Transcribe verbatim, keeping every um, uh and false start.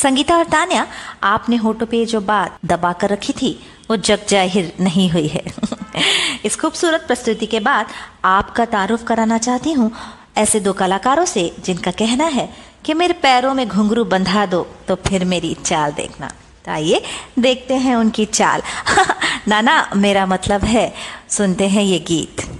संगीता और तान्या, आपने होठों पे जो बात दबा कर रखी थी वो जग जाहिर नहीं हुई है। इस खूबसूरत प्रस्तुति के बाद आपका तारुफ कराना चाहती हूँ ऐसे दो कलाकारों से जिनका कहना है कि मेरे पैरों में घुंघरू बंधा दो तो फिर मेरी चाल देखना। तो आइए देखते हैं उनकी चाल। नाना, मेरा मतलब है सुनते हैं ये गीत।